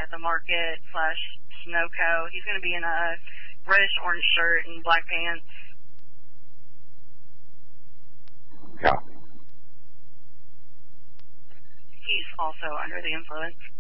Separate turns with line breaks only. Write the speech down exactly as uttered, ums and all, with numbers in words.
at the market slash Sunoco. He's going to be in a reddish orange shirt and black pants.
Yeah.
He's also under the influence.